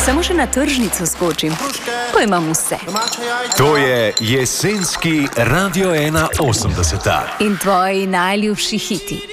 Samo še na tržnico skočim, ko imam vse. To je jesenski Radio 1 80. In tvoji najljubši hiti.